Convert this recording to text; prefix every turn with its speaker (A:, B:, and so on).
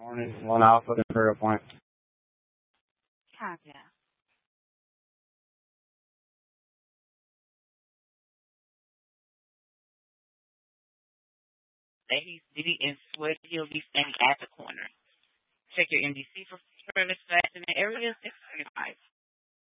A: Morning, 1 Alpha Imperial Point.
B: Copy. Ladies, Diddy and Sweat, he'll be standing at the corner. Check your NDC for service fasten in area 635.